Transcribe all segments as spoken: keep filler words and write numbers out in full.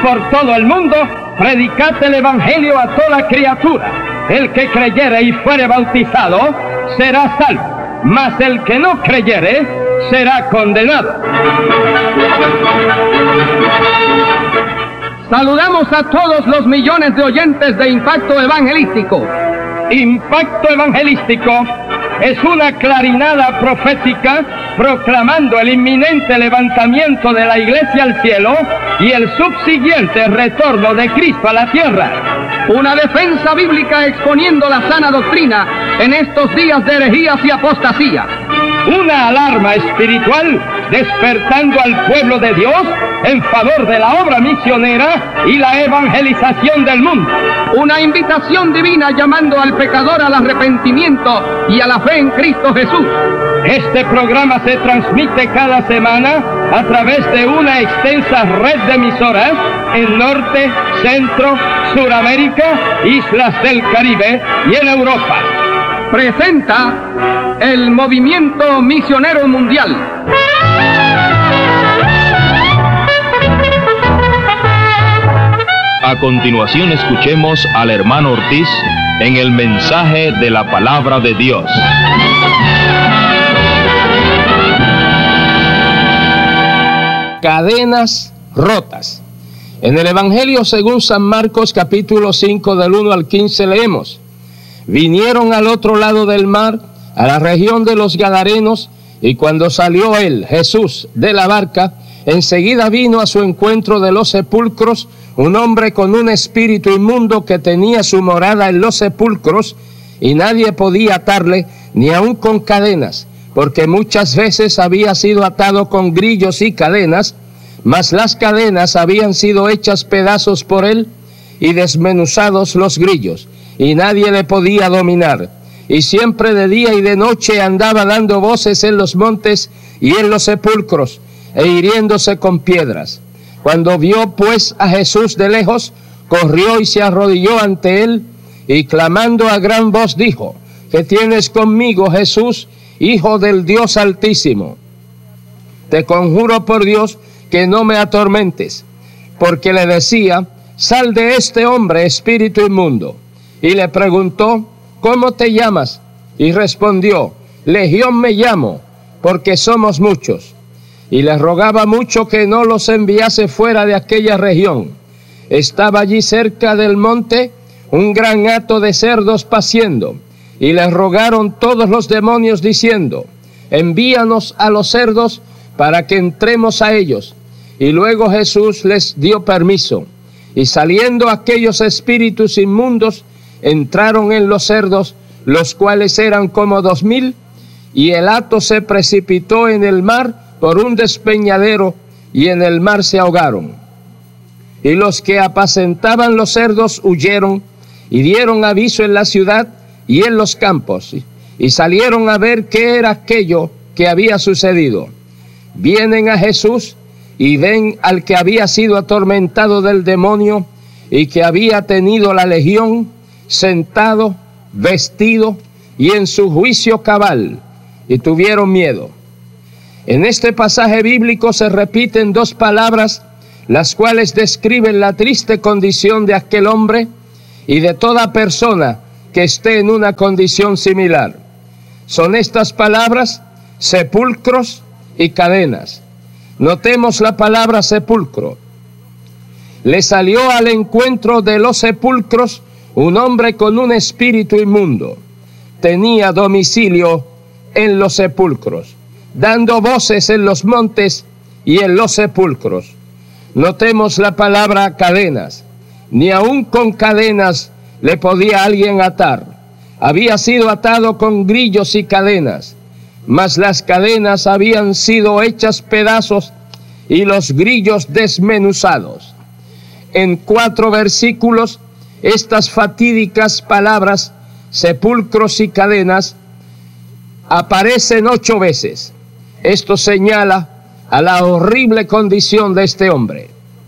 por todo el mundo, predicad el evangelio a toda criatura. El que creyere y fuere bautizado será salvo, mas el que no creyere será condenado. Saludamos a todos los millones de oyentes de Impacto Evangelístico. Impacto Evangelístico es una clarinada profética proclamando el inminente levantamiento de la Iglesia al cielo y el subsiguiente retorno de Cristo a la tierra. Una defensa bíblica exponiendo la sana doctrina en estos días de herejías y apostasía. Una alarma espiritual despertando al pueblo de Dios en favor de la obra misionera y la evangelización del mundo. Una invitación divina llamando al pecador al arrepentimiento y a la fe en Cristo Jesús. Este programa se transmite cada semana a través de una extensa red de emisoras en Norte, Centro, Suramérica, Islas del Caribe y en Europa. Presenta el Movimiento Misionero Mundial. A continuación escuchemos al hermano Ortiz en el mensaje de la palabra de Dios. Cadenas rotas. En el Evangelio según San Marcos capítulo cinco del uno al quince leemos: vinieron al otro lado del mar, a la región de los Gadarenos, y cuando salió él, Jesús, de la barca, enseguida vino a su encuentro de los sepulcros un hombre con un espíritu inmundo que tenía su morada en los sepulcros, y nadie podía atarle, ni aun con cadenas, porque muchas veces había sido atado con grillos y cadenas, mas las cadenas habían sido hechas pedazos por él, y desmenuzados los grillos, y nadie le podía dominar. Y siempre de día y de noche andaba dando voces en los montes y en los sepulcros, e hiriéndose con piedras. Cuando vio pues a Jesús de lejos, corrió y se arrodilló ante él, y clamando a gran voz dijo: ¿qué tienes conmigo, Jesús, Hijo del Dios Altísimo? Te conjuro por Dios que no me atormentes. Porque le decía: sal de este hombre, espíritu inmundo. Y le preguntó: ¿cómo te llamas? Y respondió: Legión me llamo, porque somos muchos. Y le rogaba mucho que no los enviase fuera de aquella región. Estaba allí cerca del monte un gran hato de cerdos paciendo, y le rogaron todos los demonios diciendo: envíanos a los cerdos para que entremos a ellos. Y luego Jesús les dio permiso, y saliendo aquellos espíritus inmundos, entraron en los cerdos, los cuales eran como dos mil, y el hato se precipitó en el mar por un despeñadero, y en el mar se ahogaron. Y los que apacentaban los cerdos huyeron, y dieron aviso en la ciudad y en los campos, y salieron a ver qué era aquello que había sucedido. Vienen a Jesús, y ven al que había sido atormentado del demonio, y que había tenido la legión, sentado, vestido, y en su juicio cabal, y tuvieron miedo. En este pasaje bíblico se repiten dos palabras, las cuales describen la triste condición de aquel hombre y de toda persona que esté en una condición similar. Son estas palabras: sepulcros y cadenas. Notemos la palabra sepulcro. Le salió al encuentro de los sepulcros un hombre con un espíritu inmundo. Tenía domicilio en los sepulcros, dando voces en los montes y en los sepulcros. Notemos la palabra cadenas. Ni aun con cadenas le podía alguien atar. Había sido atado con grillos y cadenas, mas las cadenas habían sido hechas pedazos y los grillos desmenuzados. En cuatro versículos, estas fatídicas palabras, sepulcros y cadenas, aparecen ocho veces. Esto señala a la horrible condición de este hombre.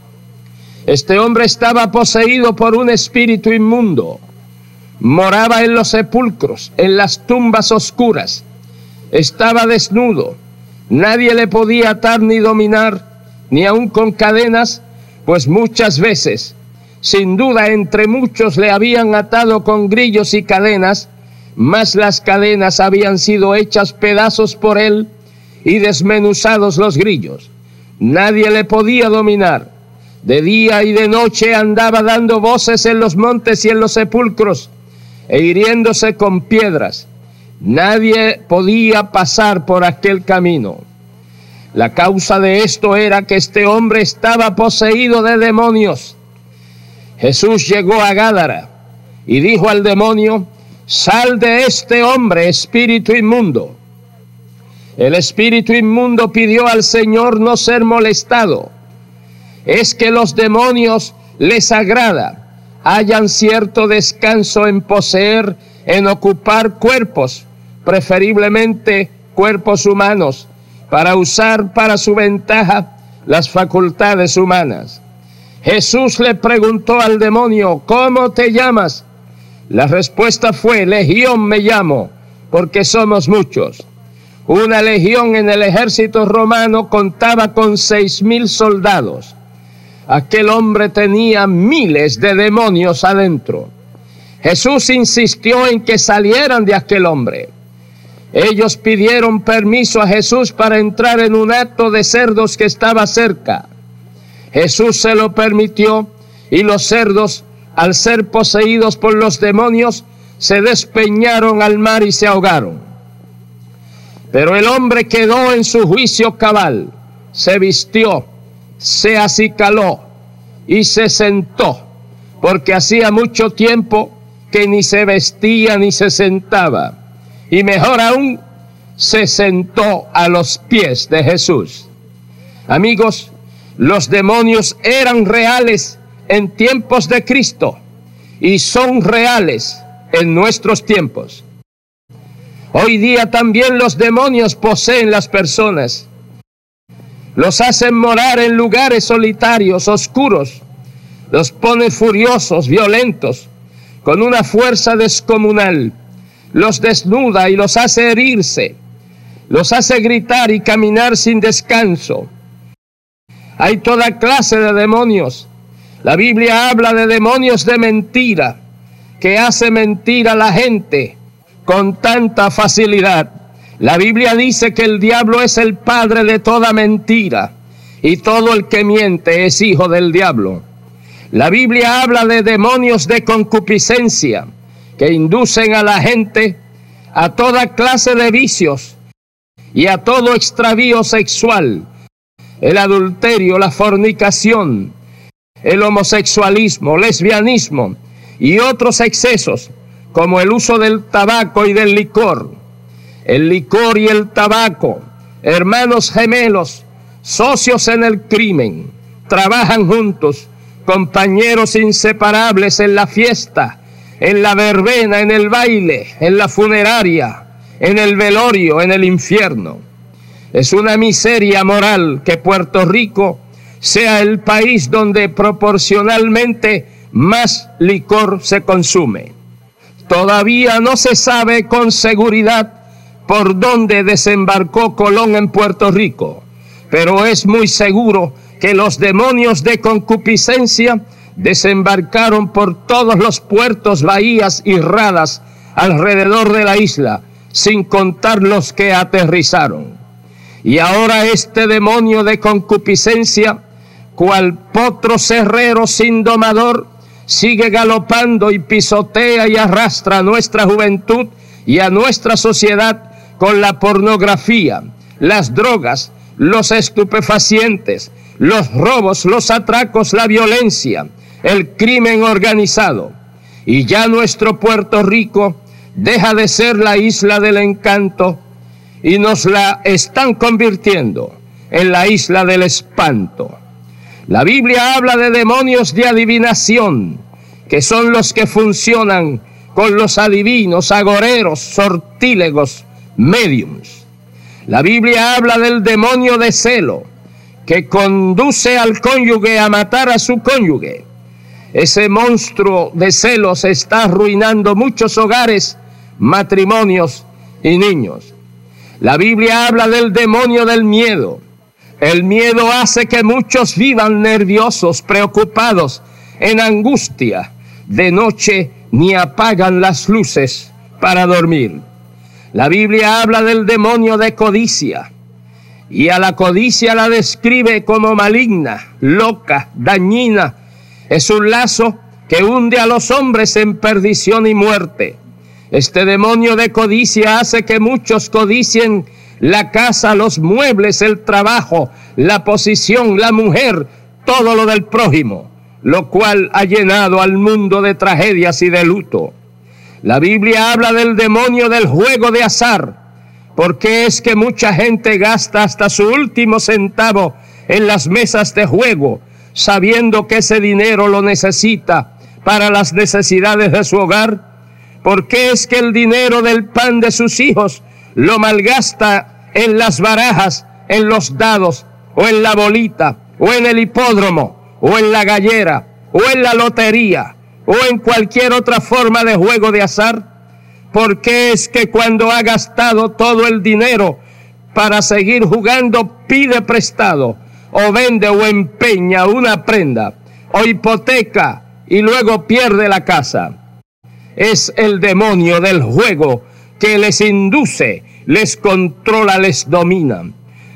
Este hombre estaba poseído por un espíritu inmundo. Moraba en los sepulcros, en las tumbas oscuras. Estaba desnudo. Nadie le podía atar ni dominar, ni aun con cadenas, pues muchas veces, sin duda entre muchos le habían atado con grillos y cadenas, mas las cadenas habían sido hechas pedazos por él y desmenuzados los grillos. Nadie le podía dominar. De día y de noche andaba dando voces en los montes y en los sepulcros, e hiriéndose con piedras. Nadie podía pasar por aquel camino. La causa de esto era que este hombre estaba poseído de demonios. Jesús llegó a Gádara y dijo al demonio: sal de este hombre, espíritu inmundo. El espíritu inmundo pidió al Señor no ser molestado. Es que los demonios les agrada, hallan cierto descanso en poseer, en ocupar cuerpos, preferiblemente cuerpos humanos, para usar para su ventaja las facultades humanas. Jesús le preguntó al demonio: ¿cómo te llamas? La respuesta fue: Legión me llamo, porque somos muchos. Una legión en el ejército romano contaba con seis mil soldados. Aquel hombre tenía miles de demonios adentro. Jesús insistió en que salieran de aquel hombre. Ellos pidieron permiso a Jesús para entrar en un hato de cerdos que estaba cerca. Jesús se lo permitió, y los cerdos, al ser poseídos por los demonios, se despeñaron al mar y se ahogaron. Pero el hombre quedó en su juicio cabal, se vistió, se acicaló y se sentó, porque hacía mucho tiempo que ni se vestía ni se sentaba, y mejor aún, se sentó a los pies de Jesús. Amigos, los demonios eran reales en tiempos de Cristo y son reales en nuestros tiempos. Hoy día también los demonios poseen las personas. Los hacen morar en lugares solitarios, oscuros. Los pone furiosos, violentos, con una fuerza descomunal. Los desnuda y los hace herirse. Los hace gritar y caminar sin descanso. Hay toda clase de demonios. La Biblia habla de demonios de mentira, que hace mentir a la gente con tanta facilidad. La Biblia dice que el diablo es el padre de toda mentira, y todo el que miente es hijo del diablo. La Biblia habla de demonios de concupiscencia, que inducen a la gente a toda clase de vicios y a todo extravío sexual, el adulterio, la fornicación, el homosexualismo, lesbianismo y otros excesos, como el uso del tabaco y del licor. El licor y el tabaco, hermanos gemelos, socios en el crimen, trabajan juntos, compañeros inseparables en la fiesta, en la verbena, en el baile, en la funeraria, en el velorio, en el infierno. Es una miseria moral que Puerto Rico sea el país donde proporcionalmente más licor se consume. Todavía no se sabe con seguridad por dónde desembarcó Colón en Puerto Rico, pero es muy seguro que los demonios de concupiscencia desembarcaron por todos los puertos, bahías y radas alrededor de la isla, sin contar los que aterrizaron. Y ahora este demonio de concupiscencia, cual potro cerrero sin domador, sigue galopando y pisotea y arrastra a nuestra juventud y a nuestra sociedad con la pornografía, las drogas, los estupefacientes, los robos, los atracos, la violencia, el crimen organizado. Y ya nuestro Puerto Rico deja de ser la isla del encanto y nos la están convirtiendo en la isla del espanto. La Biblia habla de demonios de adivinación, que son los que funcionan con los adivinos, agoreros, sortílegos, médiums. La Biblia habla del demonio de celo, que conduce al cónyuge a matar a su cónyuge. Ese monstruo de celos está arruinando muchos hogares, matrimonios y niños. La Biblia habla del demonio del miedo, El miedo hace que muchos vivan nerviosos, preocupados, en angustia. De noche ni apagan las luces para dormir. La Biblia habla del demonio de codicia, y a la codicia la describe como maligna, loca, dañina. Es un lazo que hunde a los hombres en perdición y muerte. Este demonio de codicia hace que muchos codicien la casa, los muebles, el trabajo, la posición, la mujer, todo lo del prójimo, lo cual ha llenado al mundo de tragedias y de luto. La Biblia habla del demonio del juego de azar, porque es que mucha gente gasta hasta su último centavo en las mesas de juego, sabiendo que ese dinero lo necesita para las necesidades de su hogar. Porque es que el dinero del pan de sus hijos lo malgasta en las barajas, en los dados, o en la bolita, o en el hipódromo, o en la gallera, o en la lotería, o en cualquier otra forma de juego de azar. Porque es que cuando ha gastado todo el dinero para seguir jugando, pide prestado, o vende o empeña una prenda, o hipoteca, y luego pierde la casa. Es el demonio del juego que les induce, les controla, les domina.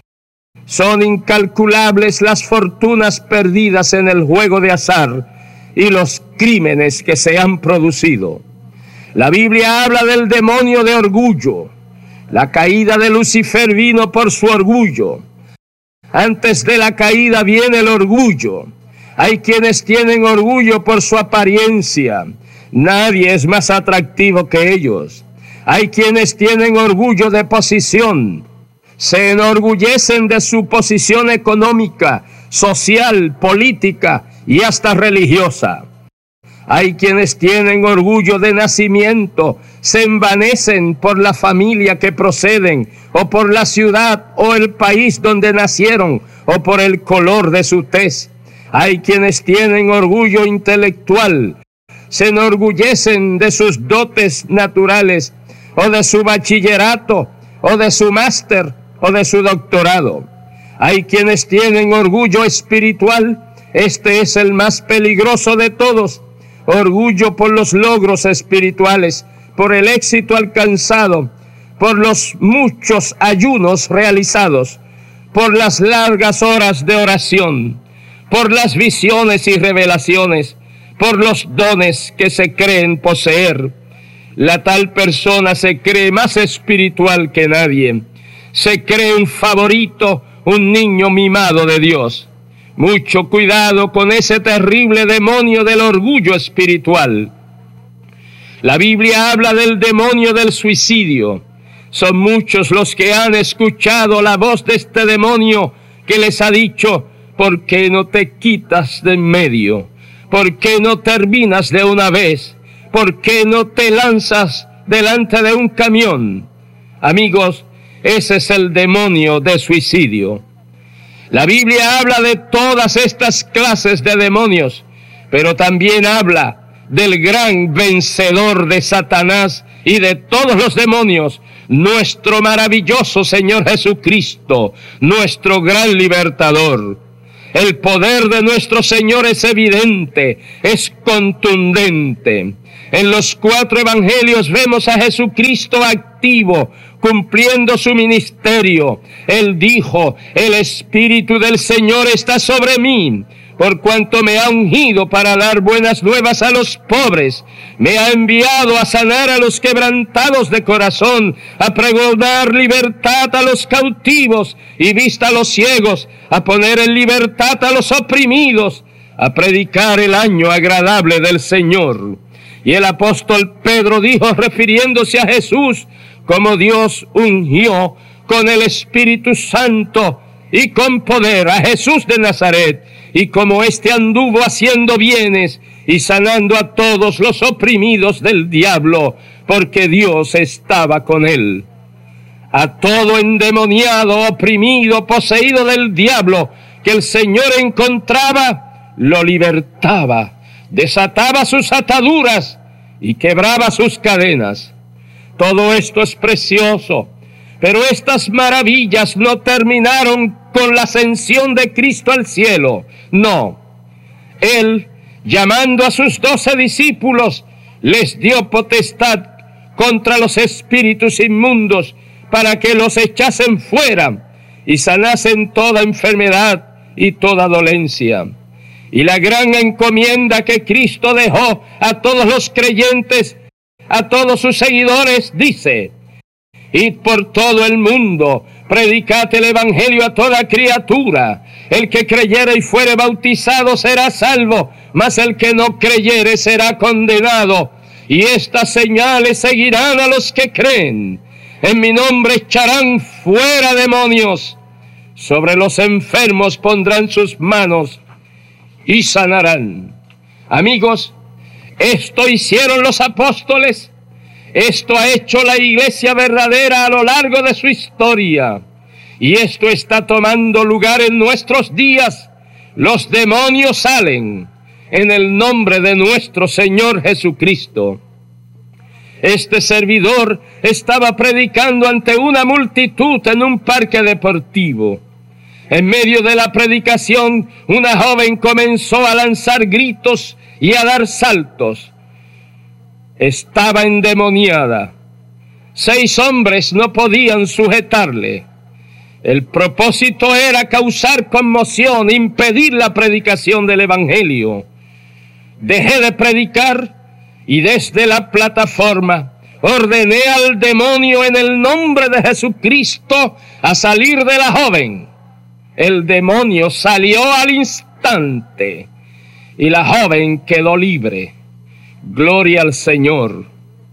Son incalculables las fortunas perdidas en el juego de azar y los crímenes que se han producido. La Biblia habla del demonio de orgullo. La caída de Lucifer vino por su orgullo. Antes de la caída viene el orgullo. Hay quienes tienen orgullo por su apariencia. Nadie es más atractivo que ellos. Hay quienes tienen orgullo de posición. Se enorgullecen de su posición económica, social, política y hasta religiosa. Hay quienes tienen orgullo de nacimiento, se envanecen por la familia que proceden, o por la ciudad o el país donde nacieron, o por el color de su tez. Hay quienes tienen orgullo intelectual, se enorgullecen de sus dotes naturales, o de su bachillerato, o de su máster, o de su doctorado. Hay quienes tienen orgullo espiritual. Este es el más peligroso de todos. Orgullo por los logros espirituales, por el éxito alcanzado, por los muchos ayunos realizados, por las largas horas de oración, por las visiones y revelaciones, por los dones que se creen poseer. La tal persona se cree más espiritual que nadie, se cree un favorito, un niño mimado de Dios. Mucho cuidado con ese terrible demonio del orgullo espiritual. La Biblia habla del demonio del suicidio. Son muchos los que han escuchado la voz de este demonio que les ha dicho: ¿por qué no te quitas de en medio? ¿Por qué no terminas de una vez? ¿Por qué no te lanzas delante de un camión? Amigos, ese es el demonio de suicidio. La Biblia habla de todas estas clases de demonios, pero también habla del gran vencedor de Satanás y de todos los demonios, nuestro maravilloso Señor Jesucristo, nuestro gran libertador. El poder de nuestro Señor es evidente, es contundente. En los cuatro evangelios vemos a Jesucristo activo, cumpliendo su ministerio. Él dijo: el Espíritu del Señor está sobre mí, por cuanto me ha ungido para dar buenas nuevas a los pobres. Me ha enviado a sanar a los quebrantados de corazón, a pregonar libertad a los cautivos y vista a los ciegos, a poner en libertad a los oprimidos, a predicar el año agradable del Señor. Y el apóstol Pedro dijo, refiriéndose a Jesús, como Dios ungió con el Espíritu Santo y con poder a Jesús de Nazaret, y como éste anduvo haciendo bienes y sanando a todos los oprimidos del diablo, porque Dios estaba con él. A todo endemoniado, oprimido, poseído del diablo, que el Señor encontraba, lo libertaba, desataba sus ataduras y quebraba sus cadenas. Todo esto es precioso, pero estas maravillas no terminaron con la ascensión de Cristo al cielo. No, Él, llamando a sus doce discípulos, les dio potestad contra los espíritus inmundos para que los echasen fuera y sanasen toda enfermedad y toda dolencia. Y la gran encomienda que Cristo dejó a todos los creyentes, a todos sus seguidores, dice: id por todo el mundo, predicad el evangelio a toda criatura. El que creyere y fuere bautizado será salvo, mas el que no creyere será condenado. Y estas señales seguirán a los que creen. En mi nombre echarán fuera demonios. Sobre los enfermos pondrán sus manos y sanarán. Amigos, esto hicieron los apóstoles. Esto ha hecho la iglesia verdadera a lo largo de su historia. Y esto está tomando lugar en nuestros días. Los demonios salen en el nombre de nuestro Señor Jesucristo. Este servidor estaba predicando ante una multitud en un parque deportivo. En medio de la predicación, una joven comenzó a lanzar gritos y a dar saltos. Estaba endemoniada. Seis hombres no podían sujetarle. El propósito era causar conmoción, impedir la predicación del evangelio. Dejé de predicar y desde la plataforma ordené al demonio en el nombre de Jesucristo a salir de la joven. El demonio salió al instante y la joven quedó libre. Gloria al Señor.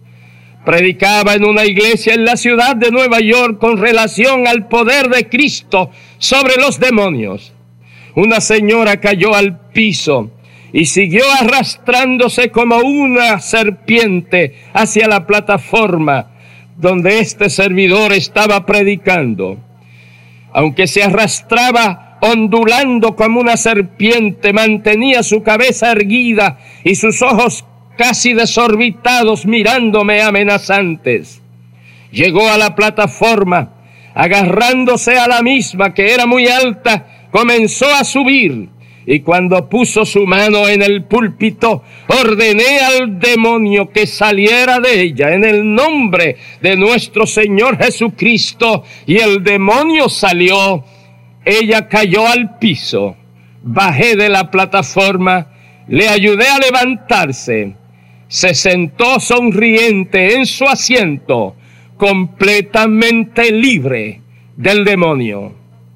Predicaba en una iglesia en la ciudad de Nueva York con relación al poder de Cristo sobre los demonios. Una señora cayó al piso y siguió arrastrándose como una serpiente hacia la plataforma donde este servidor estaba predicando. Aunque se arrastraba ondulando como una serpiente, mantenía su cabeza erguida y sus ojos casi desorbitados mirándome amenazantes. Llegó a la plataforma, agarrándose a la misma, que era muy alta, comenzó a subir, y cuando puso su mano en el púlpito, ordené al demonio que saliera de ella en el nombre de nuestro Señor Jesucristo, y el demonio salió. Ella cayó al piso. Bajé de la plataforma, le ayudé a levantarse. Se sentó sonriente en su asiento, completamente libre del demonio.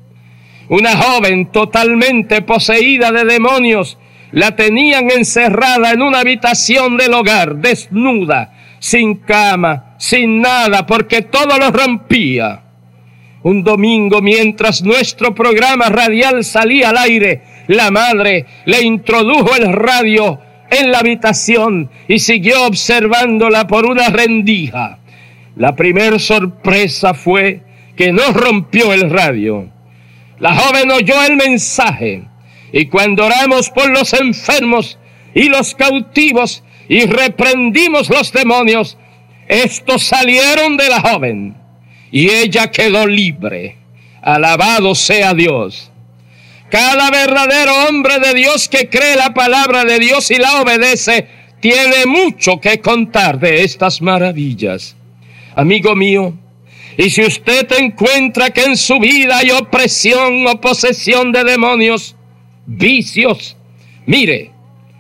Una joven totalmente poseída de demonios la tenían encerrada en una habitación del hogar, desnuda, sin cama, sin nada, porque todo lo rompía. Un domingo, mientras nuestro programa radial salía al aire, la madre le introdujo el radio en la habitación y siguió observándola por una rendija. La primer sorpresa fue que no rompió el radio. La joven oyó el mensaje, y cuando oramos por los enfermos y los cautivos y reprendimos los demonios, estos salieron de la joven y ella quedó libre. Alabado sea Dios. Cada verdadero hombre de Dios que cree la palabra de Dios y la obedece, tiene mucho que contar de estas maravillas. Amigo mío, y si usted encuentra que en su vida hay opresión o posesión de demonios, vicios, mire,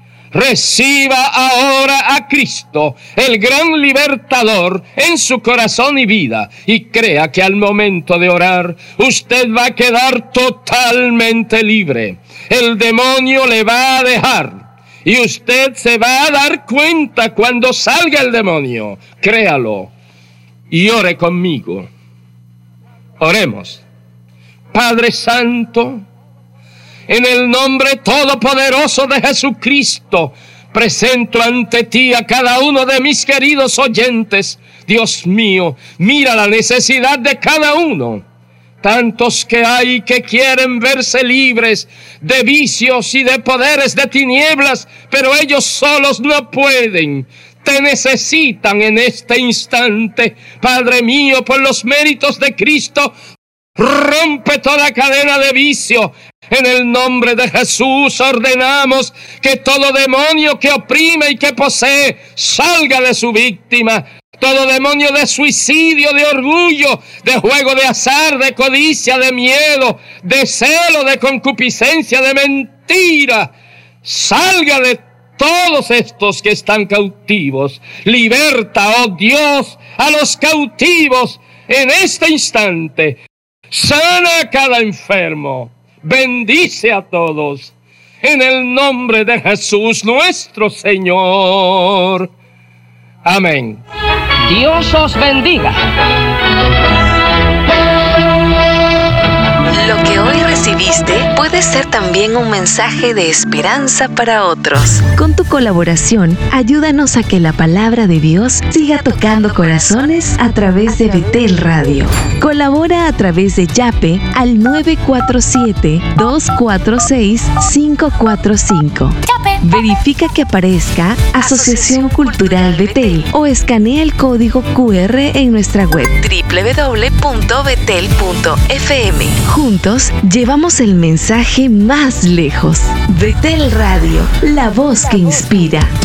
reciba ahora a Cristo, el gran libertador, en su corazón y vida, y crea que al momento de orar, usted va a quedar totalmente libre. El demonio le va a dejar, y usted se va a dar cuenta cuando salga el demonio. Créalo. Y ore conmigo. Oremos. Padre Santo, en el nombre todopoderoso de Jesucristo, presento ante ti a cada uno de mis queridos oyentes. Dios mío, mira la necesidad de cada uno. Tantos que hay que quieren verse libres de vicios y de poderes de tinieblas, pero ellos solos no pueden. Te necesitan en este instante, Padre mío, por los méritos de Cristo. Rompe toda cadena de vicio. En el nombre de Jesús ordenamos que todo demonio que oprime y que posee salga de su víctima. Todo demonio de suicidio, de orgullo, de juego de azar, de codicia, de miedo, de celo, de concupiscencia, de mentira, salga de todos estos que están cautivos. Liberta, oh Dios, a los cautivos en este instante. Sana a cada enfermo. Bendice a todos. En el nombre de Jesús nuestro Señor. Amén. Dios os bendiga. Lo que hoy recibiste puede ser también un mensaje de esperanza para otros. Con tu colaboración, ayúdanos a que la palabra de Dios siga tocando corazones a través de Betel Radio. Colabora a través de Yape al nueve cuatro siete, dos cuatro seis, cinco cuatro cinco. Verifica que aparezca Asociación Cultural Betel o escanea el código cu erre en nuestra web doble u doble u doble u punto betel punto efe eme. Juntos llevamos el mensaje más lejos. Betel Radio, la voz que inspira.